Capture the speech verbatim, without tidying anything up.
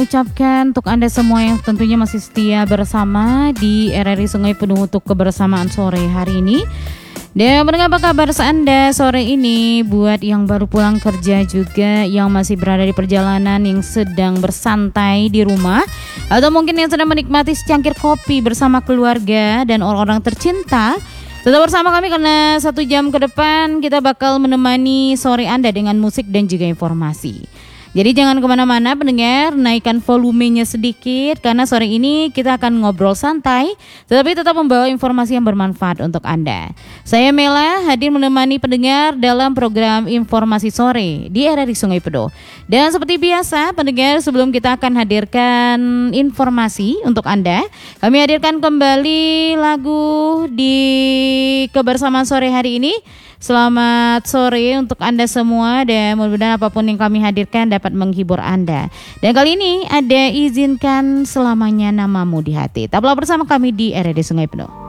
Ucapkan untuk Anda semua yang tentunya masih setia bersama di R R I Sungai Penuh untuk kebersamaan sore hari ini. Dan mendengar apa kabar Anda sore ini, buat yang baru pulang kerja juga, yang masih berada di perjalanan, yang sedang bersantai di rumah, atau mungkin yang sedang menikmati secangkir kopi bersama keluarga dan orang-orang tercinta. Tetap bersama kami karena satu jam ke depan kita bakal menemani sore Anda dengan musik dan juga informasi. Jadi jangan kemana-mana pendengar, naikkan volumenya sedikit karena sore ini kita akan ngobrol santai tetapi tetap membawa informasi yang bermanfaat untuk Anda. Saya Mela hadir menemani pendengar dalam program Informasi Sore di R R I Sungai Pedoh. Dan seperti biasa pendengar, sebelum kita akan hadirkan informasi untuk Anda, kami hadirkan kembali lagu di kebersamaan sore hari ini. Selamat sore untuk Anda semua dan mudah-mudahan apapun yang kami hadirkan dapat menghibur Anda. Dan kali ini ada Izinkan Selamanya Namamu di Hati. Tetaplah bersama kami di R R I Sungai Penuh.